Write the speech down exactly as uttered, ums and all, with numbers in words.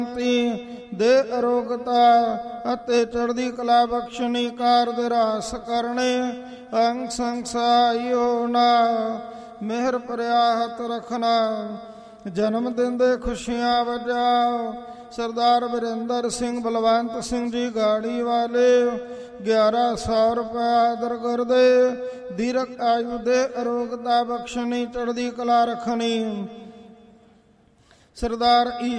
ਦੇ ਅਰੋਗਤਾ ਅਤੇ ਚੜ੍ਹਦੀ ਕਲਾ ਬਖਸ਼ਣੀ, ਕਾਰ ਦੇ ਰਾਸ ਕਰਨੇ, ਅੰਗ ਸੰਗ ਸਹਾਇਓ ਨਾ, ਮਿਹਰ ਭਰਿਆ ਹੱਥ ਰੱਖਣਾ। ਜਨਮ ਦਿਨ ਦੇ ਖੁਸ਼ੀਆਂ ਵਜਾਓ ਸਰਦਾਰ ਵਰਿੰਦਰ ਸਿੰਘ ਬਲਵੰਤ ਸਿੰਘ ਜੀ ਗਾੜੀ ਵਾਲੇ, ਗਿਆਰਾਂ ਸੌ ਰੁਪਇਆ ਆਦਰ ਕਰਦੇ। ਦੀਰਘ ਆਯੂ ਦੇ ਅਰੋਗਤਾ ਬਖਸ਼ਣੀ, ਚੜ੍ਹਦੀ ਕਲਾ ਰੱਖਣੀ। ਸਰਦਾਰ ਈ